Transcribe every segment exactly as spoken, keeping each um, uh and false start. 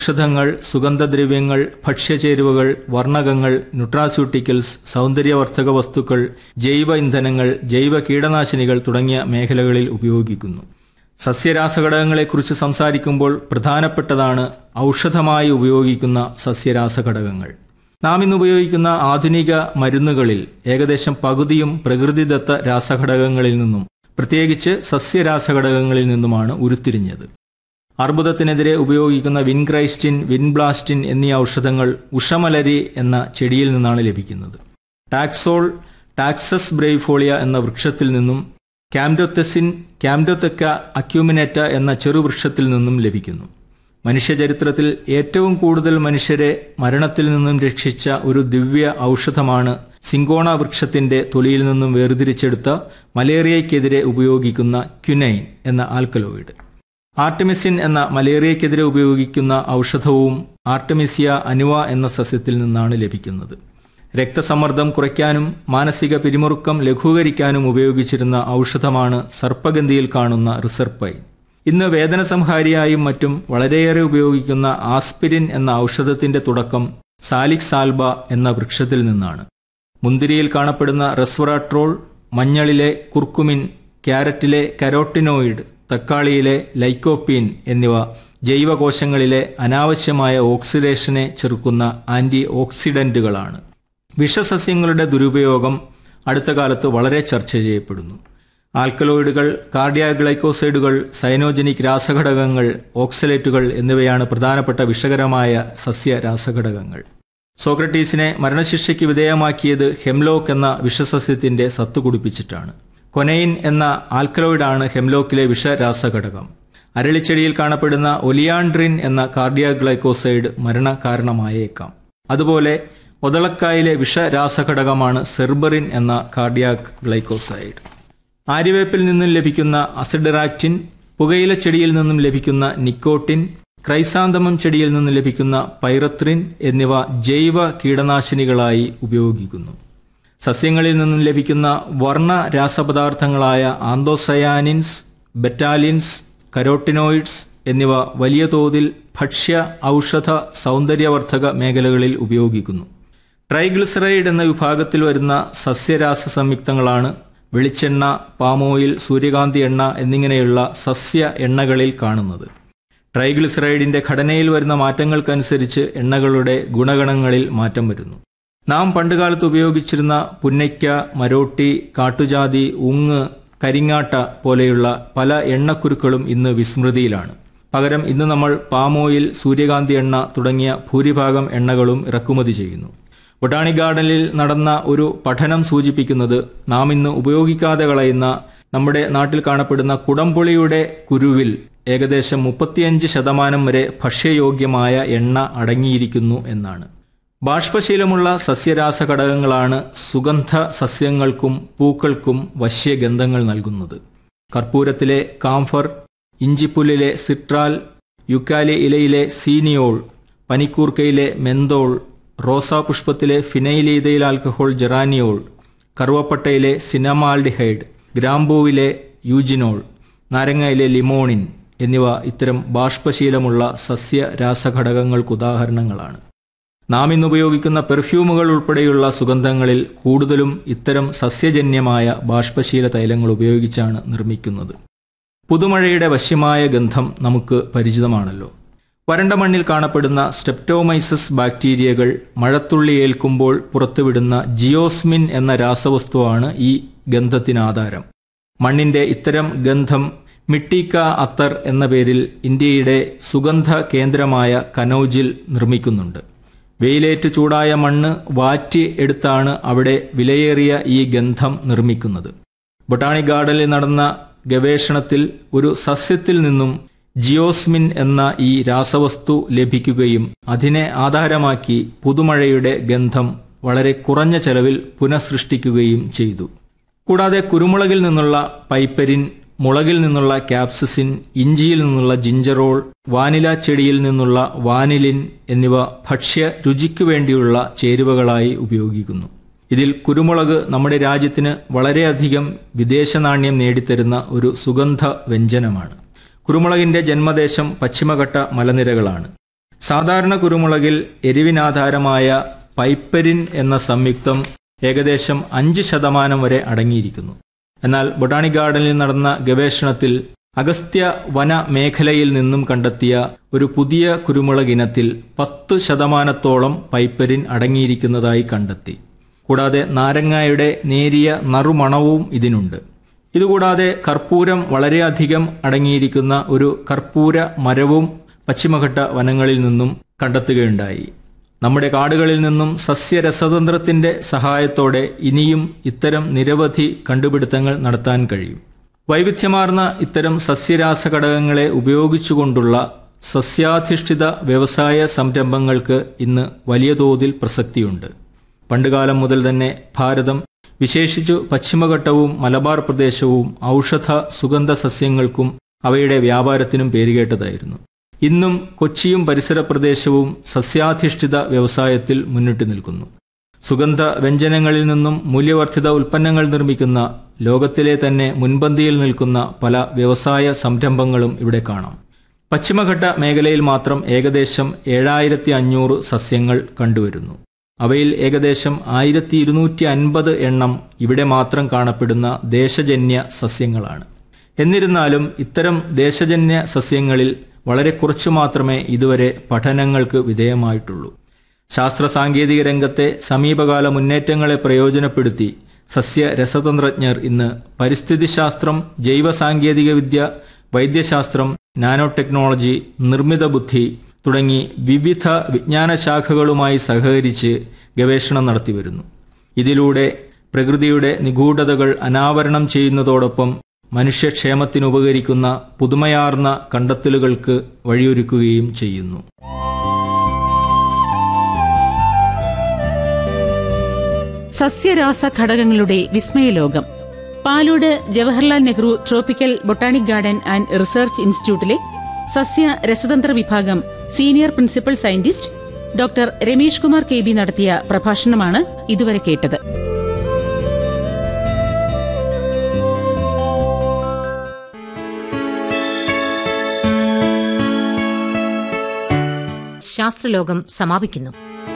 ഔഷധങ്ങൾ, സുഗന്ധദ്രവ്യങ്ങൾ, ഭക്ഷ്യചേരുവകൾ, വർണ്ണകങ്ങൾ, ന്യൂട്രാസ്യൂട്ടിക്കൽസ്, സൗന്ദര്യവർദ്ധക വസ്തുക്കൾ, ജൈവ ഇന്ധനങ്ങൾ, ജൈവ കീടനാശിനികൾ തുടങ്ങിയ മേഖലകളിൽ ഉപയോഗിക്കുന്നു. സസ്യരാസഘടകങ്ങളെക്കുറിച്ച് സംസാരിക്കുമ്പോൾ പ്രധാനപ്പെട്ടതാണ് ഔഷധമായി ഉപയോഗിക്കുന്ന സസ്യരാസഘടകങ്ങൾ. നാം ഇന്ന് ഉപയോഗിക്കുന്ന ആധുനിക മരുന്നുകളിൽ ഏകദേശം പകുതിയും പ്രകൃതിദത്ത രാസഘടകങ്ങളിൽ നിന്നും, പ്രത്യേകിച്ച് സസ്യരാസഘടകങ്ങളിൽ നിന്നുമാണ് ഉരുത്തിരിഞ്ഞത്. അർബുദത്തിനെതിരെ ഉപയോഗിക്കുന്ന വിൻക്രൈസ്റ്റിൻ, വിൻബ്ലാസ്റ്റിൻ എന്നീ ഔഷധങ്ങൾ ഉഷമലരി എന്ന ചെടിയിൽ നിന്നാണ് ലഭിക്കുന്നത്. ടാക്സോൾ ടാക്സസ് ബ്രൈഫോളിയ എന്ന വൃക്ഷത്തിൽ നിന്നും, ക്യാംഡോതെസിൻ ക്യാംഡോതെക്ക അക്യൂമിനേറ്റ എന്ന ചെറുവൃക്ഷത്തിൽ നിന്നും ലഭിക്കുന്നു. മനുഷ്യചരിത്രത്തിൽ ഏറ്റവും കൂടുതൽ മനുഷ്യരെ മരണത്തിൽ നിന്നും രക്ഷിച്ച ഒരു ദിവ്യ ഔഷധമാണ് സിങ്കോണ വൃക്ഷത്തിന്റെ തൊലിയിൽ നിന്നും വേർതിരിച്ചെടുത്ത മലേറിയയ്ക്കെതിരെ ഉപയോഗിക്കുന്ന ക്യുനൈൻ എന്ന ആൽക്കലോയിഡ്. ആർട്ടിമിസിൻ എന്ന മലേറിയയ്ക്കെതിരെ ഉപയോഗിക്കുന്ന ഔഷധവും ആർട്ടിമിസിയ അനുവ എന്ന സസ്യത്തിൽ നിന്നാണ് ലഭിക്കുന്നത്. രക്തസമ്മർദ്ദം കുറയ്ക്കാനും മാനസിക പിരിമുറുക്കം ലഘൂകരിക്കാനും ഉപയോഗിച്ചിരുന്ന ഔഷധമാണ് സർപ്പഗന്ധിയിൽ കാണുന്ന റിസർപ്പൈൻ. ഇന്ന് വേദനസംഹാരിയായും മറ്റും വളരെയേറെ ഉപയോഗിക്കുന്ന ആസ്പിരിൻ എന്ന ഔഷധത്തിന്റെ തുടക്കം സാലിക് സാൽബ എന്ന വൃക്ഷത്തിൽ നിന്നാണ്. മുന്തിരിയിൽ കാണപ്പെടുന്ന റെസ്വറാട്രോൾ, മഞ്ഞളിലെ കുർക്കുമിൻ, ക്യാരറ്റിലെ കരോട്ടിനോയിഡ്, തക്കാളിയിലെ ലൈക്കോപ്പീൻ എന്നിവ ജൈവകോശങ്ങളിലെ അനാവശ്യമായ ഓക്സിഡേഷനെ ചെറുക്കുന്ന ആന്റി ഓക്സിഡന്റുകളാണ്. വിഷസസ്യങ്ങളുടെ ദുരുപയോഗം അടുത്ത കാലത്ത് വളരെ ചർച്ച ചെയ്യപ്പെടുന്നു. ആൽക്കലോയിഡുകൾ, കാർഡിയാഗ്ലൈക്കോസൈഡുകൾ, സൈനോജനിക് രാസഘടകങ്ങൾ, ഓക്സലേറ്റുകൾ എന്നിവയാണ് പ്രധാനപ്പെട്ട വിഷകരമായ സസ്യ രാസഘടകങ്ങൾ. സോക്രട്ടീസിനെ മരണശിക്ഷയ്ക്ക് വിധേയമാക്കിയത് ഹെംലോക്ക് എന്ന വിഷസസ്യത്തിന്റെ സത്ത് കുടിപ്പിച്ചിട്ടാണ്. കൊനൈൻ എന്ന ആൽക്കലോയിഡാണ് ഹെംലോക്കിലെ വിഷരാസഘടകം. അരളിച്ചെടിയിൽ കാണപ്പെടുന്ന ഒലിയാൻഡ്രിൻ എന്ന കാർഡിയാഗ്ലൈക്കോസൈഡ് മരണകാരണമായേക്കാം. അതുപോലെ ഒതളക്കായിലെ വിഷരാസഘടകമാണ് സെർബറിൻ എന്ന കാർഡിയാക് ഗ്ലൈക്കോസൈഡ്. ആര്യവേപ്പിൽ നിന്നും ലഭിക്കുന്ന അസിഡറാക്റ്റിൻ, പുകയിലച്ചെടിയിൽ നിന്നും ലഭിക്കുന്ന നിക്കോട്ടിൻ, ക്രൈസാന്തമം ചെടിയിൽ നിന്നും ലഭിക്കുന്ന പൈറത്രിൻ എന്നിവ ജൈവ കീടനാശിനികളായി ഉപയോഗിക്കുന്നു. സസ്യങ്ങളിൽ നിന്നും ലഭിക്കുന്ന വർണ്ണ രാസപദാർത്ഥങ്ങളായ ആന്തോസയാനിൻസ്, ബെറ്റാലിൻസ്, കരോട്ടിനോയിഡ്സ് എന്നിവ വലിയ തോതിൽ ഭക്ഷ്യ, ഔഷധ, സൗന്ദര്യവർദ്ധക മേഖലകളിൽ ഉപയോഗിക്കുന്നു. ട്രൈഗ്ലിസറൈഡ് എന്ന വിഭാഗത്തിൽ വരുന്ന സസ്യരാസ സംയുക്തങ്ങളാണ് വെളിച്ചെണ്ണ, പാമോയിൽ, സൂര്യകാന്തി എണ്ണ എന്നിങ്ങനെയുള്ള സസ്യ എണ്ണകളിൽ കാണുന്നത്. ട്രൈഗ്ലിസറൈഡിന്റെ ഘടനയിൽ വരുന്ന മാറ്റങ്ങൾക്കനുസരിച്ച് എണ്ണകളുടെ ഗുണഗണങ്ങളിൽ മാറ്റം വരുന്നു. നാം പണ്ടുകാലത്ത് ഉപയോഗിച്ചിരുന്ന പുന്നയ്ക്ക, മരോട്ടി, കാട്ടുജാതി, ഉങ്ങ്, കരിങ്ങാട്ട പോലെയുള്ള പല എണ്ണക്കുരുക്കളും ഇന്ന് വിസ്മൃതിയിലാണ്. പകരം ഇന്ന് നമ്മൾ പാമോയിൽ, സൂര്യകാന്തി എണ്ണ തുടങ്ങിയ ഭൂരിഭാഗം എണ്ണകളും ഇറക്കുമതി ചെയ്യുന്നു. ബൊട്ടാണിക് ഗാർഡനിൽ നടന്ന ഒരു പഠനം സൂചിപ്പിക്കുന്നത് നാം ഇന്ന് ഉപയോഗിക്കാതെ കളയുന്ന നമ്മുടെ നാട്ടിൽ കാണപ്പെടുന്ന കുടംപുളിയുടെ കുരുവിൽ ഏകദേശം മുപ്പത്തിയഞ്ച് ശതമാനം വരെ ഭക്ഷ്യയോഗ്യമായ എണ്ണ അടങ്ങിയിരിക്കുന്നു എന്നാണ്. ബാഷ്പശീലമുള്ള സസ്യരാസഘടകങ്ങളാണ് സുഗന്ധ സസ്യങ്ങൾക്കും പൂക്കൾക്കും വശ്യഗന്ധങ്ങൾ നൽകുന്നത്. കർപ്പൂരത്തിലെ camphor, ഇഞ്ചിപ്പുല്ലിലെ citral, യുക്കാലി ഇലയിലെ സീനിയോൾ, പനിക്കൂർക്കയിലെ menthol, റോസാപുഷ്പത്തിലെ ഫിനൈലീഥൈൽ alcohol geraniol, കറുവപ്പട്ടയിലെ സിനമാൽഡിഹൈഡ്, ഗ്രാമ്പൂവിലെ eugenol, നാരങ്ങയിലെ limonin എന്നിവ ഇത്തരം ബാഷ്പശീലമുള്ള സസ്യ രാസഘടകങ്ങൾക്ക് ഉദാഹരണങ്ങളാണ്. നാം ഇന്ന് ഉപയോഗിക്കുന്ന പെർഫ്യൂമുകൾ ഉൾപ്പെടെയുള്ള സുഗന്ധങ്ങളിൽ കൂടുതലും ഇത്തരം സസ്യജന്യമായ ബാഷ്പശീല തൈലങ്ങൾ ഉപയോഗിച്ചാണ് നിർമ്മിക്കുന്നത്. പുതുമഴയുടെ വശ്യമായ ഗന്ധം നമുക്ക് പരിചിതമാണല്ലോ. വരണ്ട മണ്ണിൽ കാണപ്പെടുന്ന സ്ട്രെപ്റ്റോമൈസസ് ബാക്ടീരിയകൾ മഴത്തുള്ളി ഏൽക്കുമ്പോൾ പുറത്തുവിടുന്ന ജിയോസ്മിൻ എന്ന രാസവസ്തുവാണ് ഈ ഗന്ധത്തിനാധാരം. മണ്ണിന്റെ ഇത്തരം ഗന്ധം മിട്ടിക്ക അത്തർ എന്ന പേരിൽ ഇന്ത്യയുടെ സുഗന്ധ കേന്ദ്രമായ കനൌജിൽ നിർമ്മിക്കുന്നുണ്ട്. വെയിലേറ്റ് ചൂടായ മണ്ണ് വാറ്റി എടുത്താണ് അവിടെ വിലയേറിയ ഈ ഗന്ധം നിർമ്മിക്കുന്നത്. ബൊട്ടാണിക് ഗാർഡനിൽ നടന്ന ഗവേഷണത്തിൽ ഒരു സസ്യത്തിൽ നിന്നും ജിയോസ്മിൻ എന്ന ഈ രാസവസ്തു ലഭിക്കുകയും അതിനെ ആധാരമാക്കി പുതുമഴയുടെ ഗന്ധം വളരെ കുറഞ്ഞ ചെലവിൽ പുനഃസൃഷ്ടിക്കുകയും ചെയ്തു. കൂടാതെ കുരുമുളകിൽ നിന്നുള്ള പൈപ്പരിൻ, മുളകിൽ നിന്നുള്ള ക്യാപ്സിസിൻ, ഇഞ്ചിയിൽ നിന്നുള്ള ജിഞ്ചറോൾ, വാനില ചെടിയിൽ നിന്നുള്ള വാനിലിൻ എന്നിവ ഭക്ഷ്യ രുചിക്കു വേണ്ടിയുള്ള ചേരുവകളായി ഉപയോഗിക്കുന്നു. ഇതിൽ കുരുമുളക് നമ്മുടെ രാജ്യത്തിന് വളരെയധികം വിദേശ നാണ്യം നേടിത്തരുന്ന ഒരു സുഗന്ധ വ്യഞ്ജനമാണ്. കുരുമുളകിന്റെ ജന്മദേശം പശ്ചിമഘട്ട മലനിരകളാണ്. സാധാരണ കുരുമുളകിൽ എരിവിനാധാരമായ പൈപ്പരിൻ എന്ന സംയുക്തം ഏകദേശം അഞ്ച് ശതമാനം വരെ അടങ്ങിയിരിക്കുന്നു. എന്നാൽ ബൊട്ടാണിക് ഗാർഡനിൽ നടന്ന ഗവേഷണത്തിൽ അഗസ്ത്യ വന മേഖലയിൽ നിന്നും കണ്ടെത്തിയ ഒരു പുതിയ കുരുമുളക് ഇനത്തിൽ പത്ത് ശതമാനത്തോളം പൈപ്പരിൻ അടങ്ങിയിരിക്കുന്നതായി കണ്ടെത്തി. കൂടാതെ നാരങ്ങയുടെ നേരിയ നറുമണവും ഇതിനുണ്ട്. ഇതുകൂടാതെ കർപ്പൂരം വളരെയധികം അടങ്ങിയിരിക്കുന്ന ഒരു കർപ്പൂര മരവും പശ്ചിമഘട്ട വനങ്ങളിൽ നിന്നും കണ്ടെത്തുകയുണ്ടായി. നമ്മുടെ കാടുകളിൽ നിന്നും സസ്യരസതന്ത്രത്തിന്റെ സഹായത്തോടെ ഇനിയും ഇത്തരം നിരവധി കണ്ടുപിടുത്തങ്ങൾ നടത്താൻ കഴിയും. വൈവിധ്യമാർന്ന ഇത്തരം സസ്യരാസ ഘടകങ്ങളെ ഉപയോഗിച്ചുകൊണ്ടുള്ള സസ്യാധിഷ്ഠിത വ്യവസായ സംരംഭങ്ങൾക്ക് ഇന്ന് വലിയ തോതിൽ പ്രസക്തിയുണ്ട്. പണ്ടുകാലം മുതൽ തന്നെ ഭാരതം, വിശേഷിച്ചു പശ്ചിമഘട്ടവും മലബാർ പ്രദേശവും ഔഷധ സുഗന്ധ സസ്യങ്ങൾക്കും അവയുടെ വ്യാപാരത്തിനും പേരുകേട്ടതായിരുന്നു. ഇന്നും കൊച്ചിയും പരിസര പ്രദേശവും സസ്യാധിഷ്ഠിത വ്യവസായത്തിൽ മുന്നിട്ട് നിൽക്കുന്നു. സുഗന്ധ വ്യഞ്ജനങ്ങളിൽ നിന്നും മൂല്യവർദ്ധിത ഉൽപ്പന്നങ്ങൾ നിർമ്മിക്കുന്ന ലോകത്തിലെ തന്നെ മുൻപന്തിയിൽ നിൽക്കുന്ന പല വ്യവസായ സംരംഭങ്ങളും ഇവിടെ കാണാം. പശ്ചിമഘട്ട മേഖലയിൽ മാത്രം ഏകദേശം ഏഴായിരത്തി അഞ്ഞൂറ് സസ്യങ്ങൾ കണ്ടുവരുന്നു. അവയിൽ ഏകദേശം ആയിരത്തി ഇരുന്നൂറ്റി അൻപത് എണ്ണം ഇവിടെ മാത്രം കാണപ്പെടുന്ന ദേശജന്യ സസ്യങ്ങളാണ്. എന്നിരുന്നാലും ഇത്തരം ദേശജന്യ സസ്യങ്ങളിൽ വളരെ കുറച്ചു മാത്രമേ ഇതുവരെ പഠനങ്ങൾക്ക് വിധേയമായിട്ടുള്ളൂ. ശാസ്ത്ര സാങ്കേതിക രംഗത്തെ സമീപകാല മുന്നേറ്റങ്ങളെ പ്രയോജനപ്പെടുത്തി സസ്യ രസതന്ത്രജ്ഞർ ഇന്ന് പരിസ്ഥിതി ശാസ്ത്രം, ജൈവ സാങ്കേതിക വിദ്യ, വൈദ്യശാസ്ത്രം, നാനോ ടെക്നോളജി, നിർമ്മിത ബുദ്ധി തുടങ്ങി വിവിധ വിജ്ഞാന ശാഖകളുമായി സഹകരിച്ച് ഗവേഷണം നടത്തിവരുന്നു. ഇതിലൂടെ പ്രകൃതിയുടെ നിഗൂഢതകൾ അനാവരണം ചെയ്യുന്നതോടൊപ്പം മനുഷ്യക്ഷേമത്തിനുപകരിക്കുന്ന പുതുമയാർന്ന കണ്ടെത്തലുകൾക്ക് വഴിയൊരുക്കുകയും ചെയ്യുന്നു. സസ്യരാസ ഘടകങ്ങളുടെ വിസ്മയലോകം. Palode Jawaharlal Nehru tropical botanic garden and research ഇൻസ്റ്റിറ്റ്യൂട്ടിലെ സസ്യ രസതന്ത്ര വിഭാഗം senior principal scientist doctor Ramesh Kumar K B നടത്തിയ പ്രഭാഷണമാണ് ഇതുവരെ കേട്ടത്. ശാസ്ത്രലോകം സമാപിക്കുന്നു.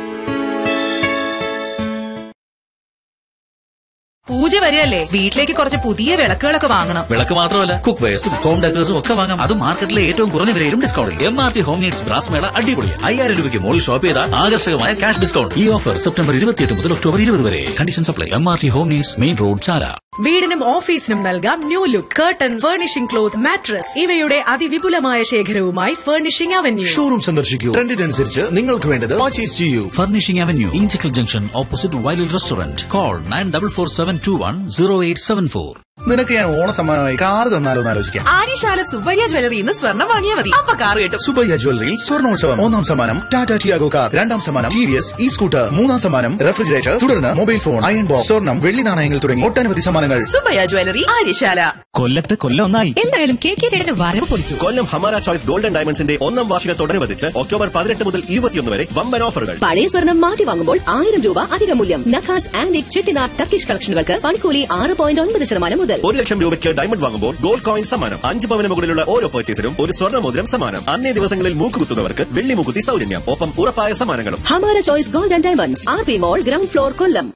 പൂജ വരെയല്ലേ, വീട്ടിലേക്ക് കുറച്ച് പുതിയ വിളക്കുകളൊക്കെ വാങ്ങണം. വിളക്ക് മാത്രമല്ല, കുക്ക് വെയർസും ഹോം ഡെക്കേഴ്സും ഒക്കെ വാങ്ങാം. അത് മാർക്കറ്റിലെ ഏറ്റവും കുറഞ്ഞ വിലയിലും ഡിസ്കൗണ്ടിൽ. M R T home needs brass മേള അടിപൊളി. അയ്യായിരം രൂപയ്ക്ക് മുകളിൽ ഷോപ്പ് ചെയ്താൽ ആകർഷകമായ ക്യാഷ് ഡിസ്കൗണ്ട്. ഈ ഓഫർ സെപ്റ്റംബർ ഇരുപത്തിയെട്ട് മുതൽ ഒക്ടോബർ ഇരുപത് വരെ. Condition supply. M R T home needs, main road, ചാല. വീടിനും ഓഫീസിനും നൽകാം new look. Curtain, furnishing cloth, mattress ഇവയുടെ അതിവിപുലമായ ശേഖരവുമായി ഫർണിഷിംഗ് അവന്യൂ ഷോറൂം സന്ദർശിക്കൂ. ട്രെൻഡിനനുസരിച്ച് നിങ്ങൾക്ക് വേണ്ടത് പർച്ചേസ് ചെയ്യൂ. Furnishing avenue, Inchakkal junction, opposite വൈലിൽ restaurant. Call nine double four seven to one zero eight seven four. നിനക്ക് ഞാൻ ഓണ സമ്മാനമായി കാർ തന്നാലോ എന്ന് ആലോചിക്കാം. ആര്യശാല സുബ്ബയ്യ ജ്വല്ലറി ഇന്ന് സ്വർണ്ണം വാങ്ങിയാൽ മതി, അപ്പൊ കാർ കിട്ടും. സുബ്ബയ്യ ജ്വല്ലറിയിൽ സ്വർണ്ണോത്സവം. ഒന്നാം സമ്മാനം ടാറ്റ ടിയാഗോ കാർ, രണ്ടാം സമ്മാനം T V S E scooter, മൂന്നാം സമ്മാനം റെഫ്രിജറേറ്റർ, തുടർന്ന് മൊബൈൽ ഫോൺ, അയൺ ബോക്സ്, സ്വർണ്ണം, വെള്ളി നാണയങ്ങൾ തുടങ്ങി ഒട്ടനവധി സമ്മാനങ്ങൾ. സുബ്ബയ്യ ജ്വല്ലറി, ആര്യശാല. കൊല്ലത്ത് കൊല്ലം ഒന്നായി. എന്തായാലും കെ കെ ചേട്ടന്റെ വരവ് പൊളിച്ചു. കൊല്ലം ഹമാര ചോയ്സ് ഗോൾഡൻ ഡയമണ്ട്സിന്റെ ഒന്നാം വാർഷികത്തോടനുബന്ധിച്ച് ഒക്ടോബർ പതിനെട്ട് മുതൽ ഇരുപത്തിയൊന്ന് വരെ വമ്പൻ ഓഫറുകൾ. പഴയ സ്വർണം മാറ്റി വാങ്ങുമ്പോൾ ആയിരം രൂപ അധിക മൂല്യം. നഖാസ് ആന്റിക് ചെട്ടിനാർ ടർക്കിഷ് കളക്ഷനുകൾക്ക് പണിക്കൂലി ആറ് പോയിന്റ് ഒൻപത് ശതമാനം മുതൽ. ഒരു ലക്ഷം രൂപയ്ക്ക് ഡയമണ്ട് വാങ്ങുമ്പോൾ ഗോൾഡ് കോയിൻ സമ്മാനം. അഞ്ച് പവന് മുകളിലുള്ള ഓരോ പർച്ചേസിനും ഒരു സ്വർണ്ണ മോതിരം സമ്മാനം. അന്നേ ദിവസങ്ങളിൽ മൂക്കുകുത്തുന്നവർക്ക് വെള്ളി മൂക്കുത്തി സൗജന്യം. ഒപ്പം ഉറപ്പായ സമ്മാനങ്ങളും. Hamara choice golden diamonds, R P മോൾ, ഗ്രൗണ്ട് ഫ്ലോർ, കൊല്ലം.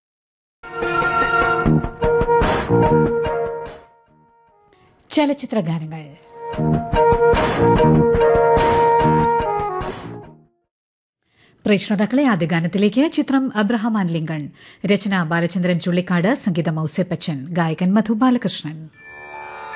ചലച്ചിത്ര ഗാനങ്ങൾ. പ്രേക്ഷതാക്കളെ ആദ്യ ഗാനത്തിലേക്ക്. ചിത്രം അബ്രഹാം ആൻഡ് ലിങ്കൺ. രചന ബാലചന്ദ്രൻ ചുള്ളിക്കാട്, സംഗീതം ഔസേപ്പച്ചൻ, ഗായകൻ മധു ബാലകൃഷ്ണൻ.